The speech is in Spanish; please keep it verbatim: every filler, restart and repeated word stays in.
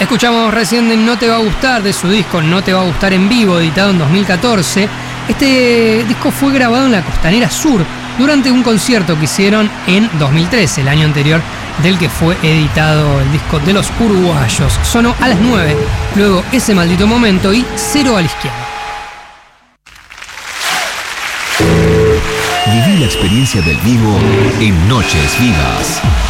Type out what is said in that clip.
Escuchamos recién de No Te Va a Gustar, de su disco No Te Va a Gustar en Vivo, editado en dos mil catorce. Este disco fue grabado en la Costanera Sur durante un concierto que hicieron en dos mil trece, el año anterior del que fue editado el disco de los uruguayos. Sonó A las nueve, luego Ese Maldito Momento y Cero a la Izquierda. Viví la experiencia del vivo en Noches Vivas.